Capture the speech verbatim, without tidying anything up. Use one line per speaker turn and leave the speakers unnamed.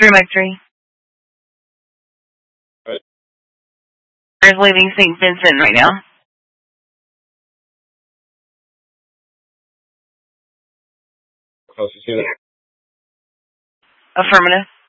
Three Mike Three.
Right.
I'm leaving Saint Vincent right now.
Closest unit.
Affirmative.